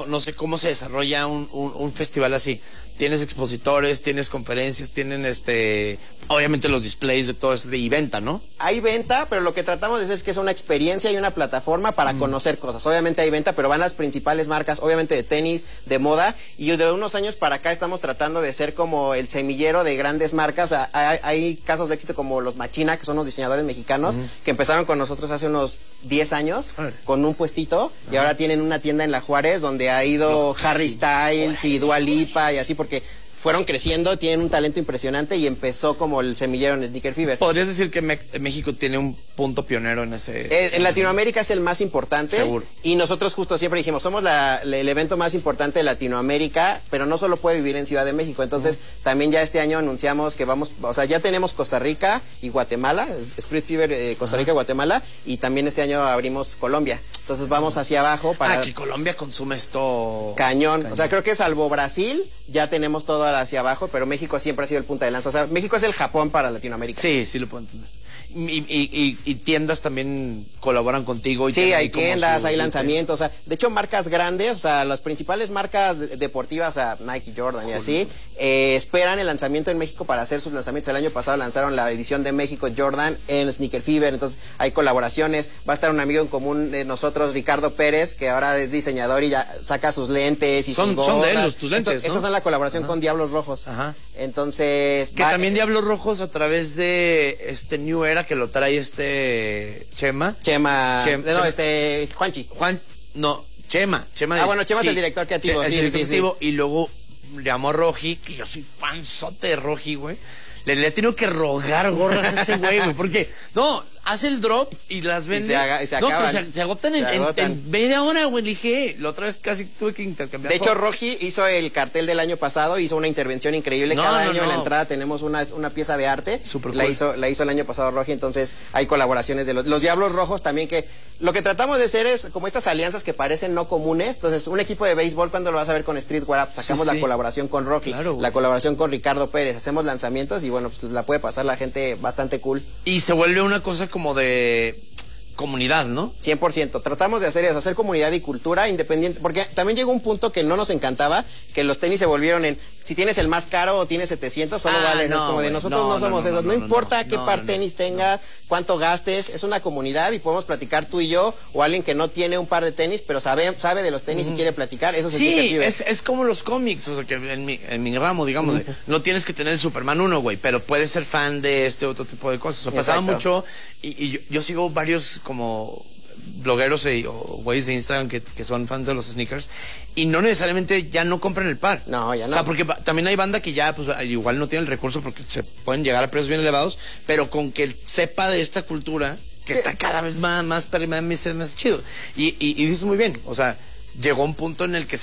no sé cómo se desarrolla un festival así. Tienes expositores, tienes conferencias, tienen obviamente los displays de todo eso y venta, ¿no? Hay venta, pero lo que tratamos de hacer es que es una experiencia y una plataforma para conocer cosas. Obviamente hay venta, pero van las principales marcas, obviamente de tenis, de moda, y de unos años para acá estamos tratando de ser como el semillero de grandes marcas. O sea, hay casos de éxito como los Machina, que son los diseñadores mexicanos, que empezaron con nosotros hace unos 10 años, con un puestito, y ahora tienen una tienda en La Juárez donde ha ido Harry Styles y Dua Lipa y así, porque fueron creciendo, tienen un talento impresionante y empezó como el semillero en Sneaker Fever. ¿Podrías decir que México tiene un punto pionero en ese? En Latinoamérica es el más importante. Seguro. Y nosotros justo siempre dijimos, somos el evento más importante de Latinoamérica, pero no solo puede vivir en Ciudad de México. Entonces, también ya este año anunciamos que ya tenemos Costa Rica y Guatemala, Street Fever Costa Rica y Guatemala, y también este año abrimos Colombia. Entonces vamos hacia abajo para... que Colombia consume esto... Cañón. O sea, creo que salvo Brasil, ya tenemos todo hacia abajo, pero México siempre ha sido el punta de lanza. O sea, México es el Japón para Latinoamérica. Sí, sí lo puedo entender. Y tiendas también colaboran contigo. Sí, hay tiendas, hay lanzamientos, o sea, de hecho marcas grandes, o sea, las principales marcas deportivas, o sea, Nike, Jordan y así, esperan el lanzamiento en México para hacer sus lanzamientos. El año pasado lanzaron la edición de México Jordan en Sneaker Fever, entonces hay colaboraciones. Va a estar un amigo en común de nosotros, Ricardo Pérez, que ahora es diseñador y ya saca sus lentes y sus gorras. Son de él tus lentes, ¿no? Estas son la colaboración con Diablos Rojos. Ajá. Entonces... Que también Diablos Rojos a través de New Era que lo trae Chema. Juanchi. Chema. Bueno, Chema es el director creativo. Sí. Y luego llamó a Roji, que yo soy fanzote de Roji, güey. Le tengo que rogar gorras a ese güey, porque hace el drop y las vende. Y se acaban. Pero se agotan en media hora, güey. Le dije, la otra vez casi tuve que intercambiar. De hecho, Roji hizo el cartel del año pasado, hizo una intervención increíble. Cada año en la entrada tenemos una pieza de arte. Super la cool. hizo el año pasado Roji, entonces hay colaboraciones de los Diablos Rojos también, que lo que tratamos de hacer es como estas alianzas que parecen no comunes. Entonces, un equipo de béisbol, cuando lo vas a ver con Streetwear Up, sacamos la colaboración con Roji, la colaboración con Ricardo Pérez, hacemos lanzamientos y bueno, pues la puede pasar la gente bastante cool. Y se vuelve una cosa como de comunidad, ¿no? 100%. Tratamos de hacer eso, hacer comunidad y cultura independiente, porque también llegó un punto que no nos encantaba, que los tenis se volvieron si tienes el más caro o tienes 700, solo vales. Es como de nosotros no somos esos. No importa qué par tenis tengas, cuánto gastes, es una comunidad y podemos platicar tú y yo, o alguien que no tiene un par de tenis, pero sabe de los tenis y quiere platicar. Eso es como los cómics, o sea, que en mi ramo, digamos, no tienes que tener el Superman 1, güey, pero puedes ser fan de este otro tipo de cosas. O sea, pasaba mucho, y yo sigo varios como blogueros o güeyes de Instagram que son fans de los sneakers y no necesariamente ya no compran el par. No, ya no. O sea, porque también hay banda que ya pues igual no tiene el recurso porque se pueden llegar a precios bien elevados, pero con que sepa de esta cultura que está cada vez más chido. Y dices muy bien, o sea, llegó un punto en el que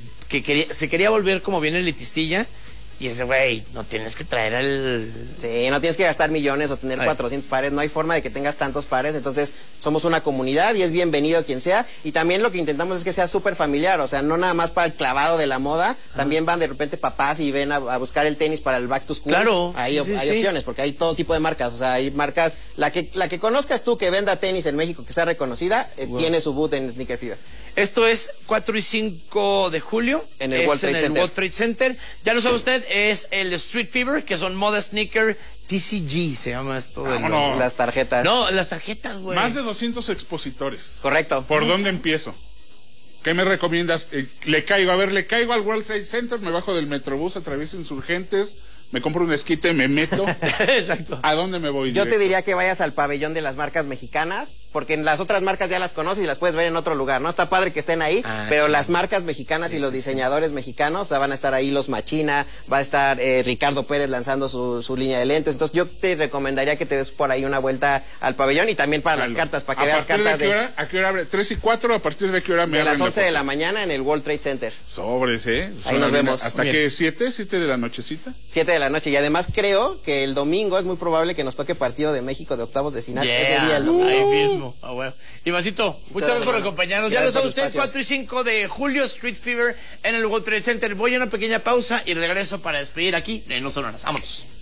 se quería volver como bien elitistilla. Y ese güey, no tienes que traer Sí, no tienes que gastar millones o tener 400 pares, no hay forma de que tengas tantos pares, entonces somos una comunidad y es bienvenido quien sea, y también lo que intentamos es que sea súper familiar, o sea, no nada más para el clavado de la moda, también van de repente papás y ven a buscar el tenis para el back to school. Claro. Hay opciones, porque hay todo tipo de marcas, o sea, hay marcas, la que conozcas tú que venda tenis en México, que sea reconocida, tiene su boot en Sneaker Fever. Esto es 4 y 5 de julio. En el World Trade Center. Ya lo sabe usted, es el Street Fever, que son moda sneaker TCG, se llama esto. Las tarjetas. No, las tarjetas, güey. Más de 200 expositores. Correcto. ¿Por dónde empiezo? ¿Qué me recomiendas? Le caigo al World Trade Center, me bajo del Metrobús, atravieso Insurgentes, me compro un esquite, me meto. Exacto. ¿A dónde me voy? Yo te diría que vayas al pabellón de las marcas mexicanas, porque en las otras marcas ya las conoces y las puedes ver en otro lugar, ¿no? Está padre que estén ahí, pero las marcas mexicanas y los diseñadores mexicanos, o sea, van a estar ahí los Machina, va a estar Ricardo Pérez lanzando su línea de lentes. Entonces yo te recomendaría que te des por ahí una vuelta al pabellón y también para las cartas, para que veas cartas ¿A qué hora abre? 3 y 4, ¿a partir de qué hora me de abren? las 11 de la mañana en el World Trade Center. Sobres, Ahí nos vemos. ¿Hasta qué? ¿7 de la nochecita? 7 de la noche. Y además creo que el domingo es muy probable que nos toque partido de México de octavos de final. Ese día el domingo. Ahí mismo. Bueno. Ivancito, muchas gracias por acompañarnos. Ya lo saben ustedes, 4 y 5 de julio, Street Fever en el World Trade Center. Voy a una pequeña pausa y regreso para despedir aquí en No Son Horas. Vámonos.